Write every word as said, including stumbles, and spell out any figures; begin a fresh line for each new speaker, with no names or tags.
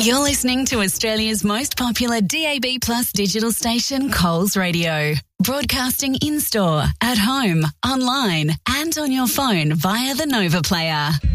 You're listening to Australia's most popular D A B Plus digital station, Coles Radio. Broadcasting in-store, at home, online and on your phone via the Nova Player.